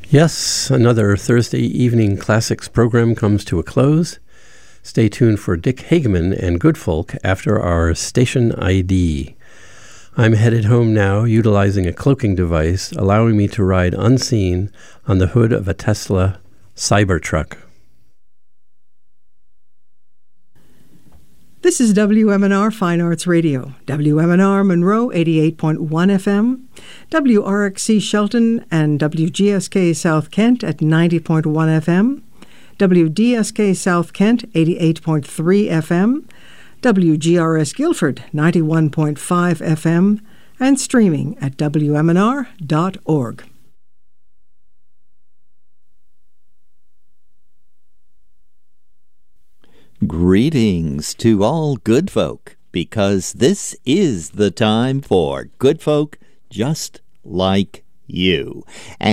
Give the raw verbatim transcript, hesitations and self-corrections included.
Yes, another Thursday evening classics program comes to a close. Stay tuned for Dick Hageman and Good Folk after our station I D. I'm headed home now, utilizing a cloaking device, allowing me to ride unseen on the hood of a Tesla Cybertruck. This is W M N R Fine Arts Radio, W M N R Monroe eighty-eight point one F M, W R X C Shelton and W G S K South Kent at ninety point one F M, W D S K South Kent eighty-eight point three F M, W G R S Guilford ninety-one point five F M, and streaming at W M N R dot org. Greetings to all good folk, because this is the time for good folk just like you. And